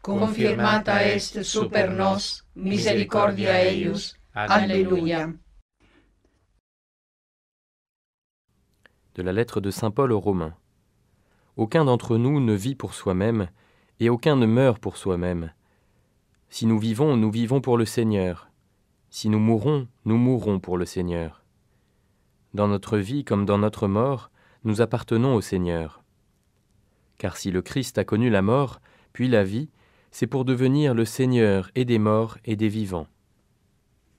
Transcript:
confirmata est super nos misericordia eius. Alléluia. De la lettre de saint Paul aux Romains. Aucun d'entre nous ne vit pour soi-même, et aucun ne meurt pour soi-même. Si nous vivons pour le Seigneur. Si nous mourrons pour le Seigneur. Dans notre vie comme dans notre mort, nous appartenons au Seigneur. Car si le Christ a connu la mort, puis la vie, c'est pour devenir le Seigneur et des morts et des vivants.